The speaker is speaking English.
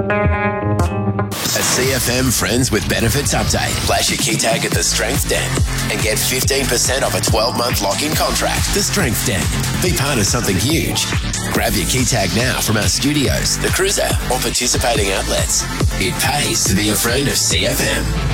A CFM Friends with Benefits update. Flash your key tag at the Strength Den and get 15% off a 12-month lock-in contract. The Strength Den. Be part of something huge. Grab your key tag now from our studios, the Cruiser, or participating outlets. It pays to be a friend of CFM.